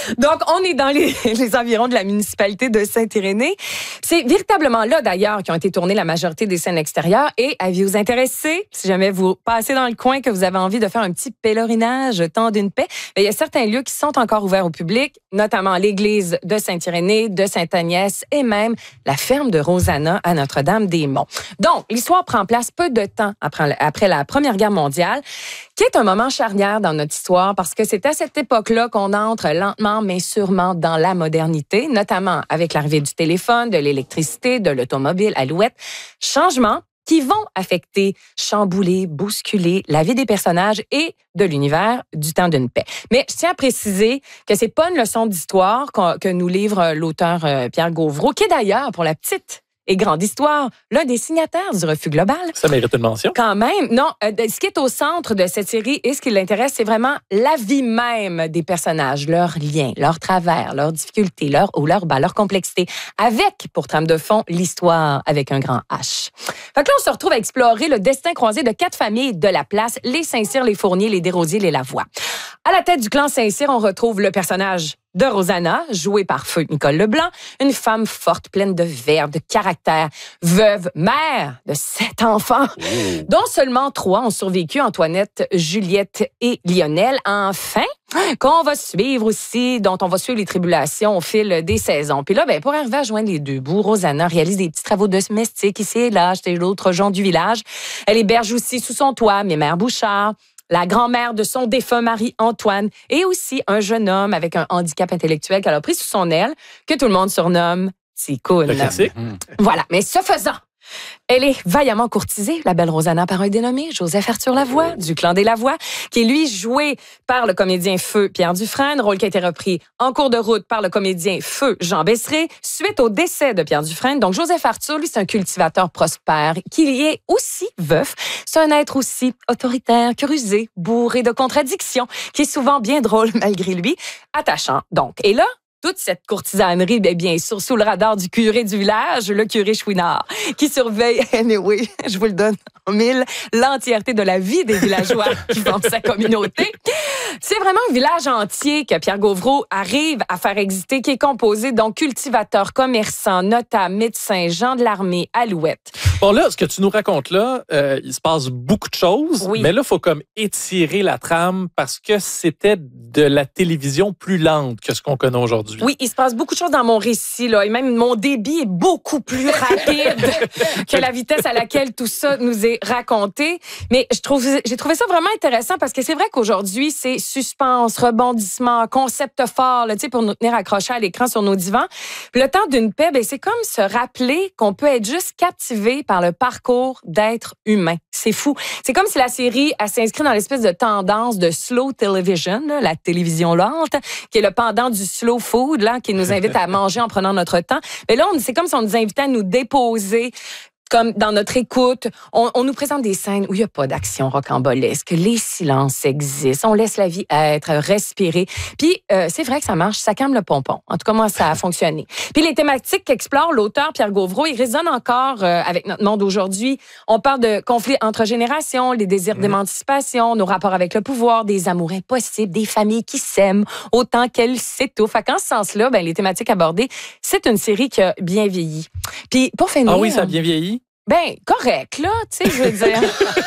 Donc, on est dans les environs de la municipalité de Saint-Irénée. C'est véritablement là, d'ailleurs, qu'ont été tournées la majorité des scènes extérieures. Et aviez-vous intéressé, si jamais vous passez dans le coin, que vous avez envie de faire un petit pèlerinage temps d'une paix, il y a certains lieux qui sont encore ouverts au public, notamment l'église de Saint-Irénée, de Sainte-Agnès et même la ferme de Rosanna à Notre-Dame-des-Monts. Donc, l'histoire prend place peu de temps après la Première Guerre mondiale, qui est un moment charnière dans notre histoire parce que c'est à cette époque-là qu'on entre lentement mais sûrement dans la modernité, notamment avec l'arrivée du téléphone, de l'électricité, de l'automobile, Alouette. Changements qui vont affecter, chambouler, bousculer la vie des personnages et de l'univers du temps d'une paix. Mais je tiens à préciser que c'est pas une leçon d'histoire que nous livre l'auteur Pierre Gauvreau, qui est d'ailleurs, pour la petite et grande histoire, l'un des signataires du Refus global. Ça mérite une mention. Quand même. Non, ce qui est au centre de cette série et ce qui l'intéresse, c'est vraiment la vie même des personnages, leurs liens, leurs travers, leurs difficultés, leur complexité, avec, pour trame de fond, l'histoire avec un grand H. Fait que là, on se retrouve à explorer le destin croisé de 4 familles de la place, les Saint-Cyr, les Fournier, les Desrosiers, les Lavoie. À la tête du clan Saint-Cyr, on retrouve le personnage de Rosanna, jouée par feu Nicole Leblanc, une femme forte, pleine de verve, de caractère, veuve, mère de 7 enfants, dont seulement 3 ont survécu, Antoinette, Juliette et Lionel. Enfin, qu'on va suivre aussi, dont on va suivre les tribulations au fil des saisons. Puis là, pour arriver à joindre les deux bouts, Rosanna réalise des petits travaux domestiques ici et là, chez l'autre gens du village. Elle héberge aussi sous son toit Mémère Bouchard, la grand-mère de son défunt mari Antoine, et aussi un jeune homme avec un handicap intellectuel qu'elle a pris sous son aile, que tout le monde surnomme Ticoune. Voilà, mais ce faisant, elle est vaillamment courtisée, la belle Rosanna, par un dénommé Joseph Arthur Lavoie, du clan des Lavoie, qui est lui joué par le comédien Feu Pierre Dufresne, rôle qui a été repris en cours de route par le comédien Feu Jean Besseret, suite au décès de Pierre Dufresne. Donc Joseph Arthur, lui, c'est un cultivateur prospère, qui est aussi veuf. C'est un être aussi autoritaire, rusé, bourré de contradictions, qui est souvent bien drôle malgré lui, attachant donc. Et là, toute cette courtisanerie, bien sûr, sous le radar du curé du village, le curé Chouinard, qui surveille, anyway, je vous le donne en mille, l'entièreté de la vie des villageois qui forment sa communauté. C'est vraiment un village entier que Pierre Gauvreau arrive à faire exister, qui est composé donc cultivateurs, commerçants, notables, médecins, gens de l'armée, alouettes. Bon, là, ce que tu nous racontes là, il se passe beaucoup de choses, mais là, il faut comme étirer la trame parce que c'était de la télévision plus lente que ce qu'on connaît aujourd'hui. Oui, il se passe beaucoup de choses dans mon récit, là, et même mon débit est beaucoup plus rapide que la vitesse à laquelle tout ça nous est raconté. Mais j'ai trouvé ça vraiment intéressant parce que c'est vrai qu'aujourd'hui, c'est suspense, rebondissement, concept fort, là, pour nous tenir accrochés à l'écran sur nos divans. Puis le temps d'une paix, c'est comme se rappeler qu'on peut être juste captivé par le parcours d'être humain. C'est fou. C'est comme si la série s'inscrit dans l'espèce de tendance de slow television, là, la télévision lente, qui est le pendant du slow food, là, qui nous invite à manger en prenant notre temps. Mais là, c'est comme si on nous invitait à nous déposer comme dans notre écoute, on nous présente des scènes où il n'y a pas d'action rocambolesque, les silences existent, on laisse la vie être, respirer. Puis, c'est vrai que ça marche, ça calme le pompon. En tout cas, moi, ça a fonctionné. Puis, les thématiques qu'explore l'auteur Pierre Gauvreau, ils résonnent encore avec notre monde aujourd'hui. On parle de conflits entre générations, les désirs d'émancipation, nos rapports avec le pouvoir, des amours impossibles, des familles qui s'aiment autant qu'elles s'étouffent. En ce sens-là, les thématiques abordées, c'est une série qui a bien vieilli. Puis, pour finir... Ah oui, ça a bien vieilli? Correct, là, tu sais, je veux dire.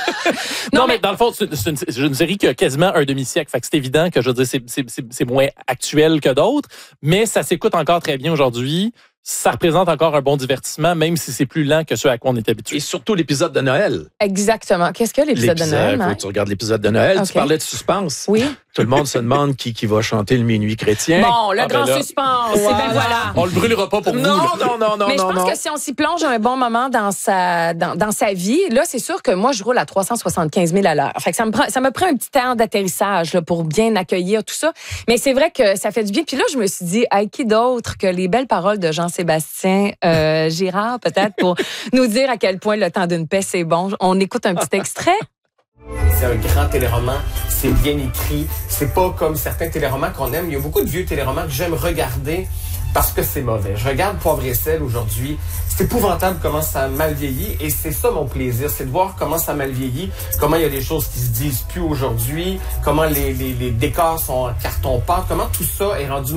non, mais dans le fond, c'est une série qui a quasiment un demi-siècle. Fait que c'est évident que, je veux dire, c'est moins actuel que d'autres, mais ça s'écoute encore très bien aujourd'hui. Ça représente encore un bon divertissement, même si c'est plus lent que ce à quoi on est habitué. Et surtout l'épisode de Noël. Exactement. Qu'est-ce que l'épisode de Noël? Faut que tu regardes l'épisode de Noël. Okay. Tu parlais de suspense. Oui. Tout le monde se demande qui va chanter le minuit chrétien. Bon, le grand suspense. Voilà. On le brûlera pas pour vous. Non. Mais je pense que si on s'y plonge un bon moment dans sa vie, là, c'est sûr que moi, je roule à 375 000 à l'heure. Fait que ça me prend un petit temps d'atterrissage là, pour bien accueillir tout ça. Mais c'est vrai que ça fait du bien. Puis là, je me suis dit, qui d'autre que les belles paroles de Jean-Sébastien Girard, peut-être, pour nous dire à quel point le temps d'une paix, c'est bon. On écoute un petit extrait. C'est un grand téléroman, c'est bien écrit. C'est pas comme certains téléromans qu'on aime. Il y a beaucoup de vieux téléromans que j'aime regarder parce que c'est mauvais. Je regarde Poivre et sel aujourd'hui. C'est épouvantable comment ça a mal vieilli. Et c'est ça mon plaisir, c'est de voir comment ça a mal vieilli, comment il y a des choses qui se disent plus aujourd'hui, comment les décors sont en carton-pâte, comment tout ça est rendu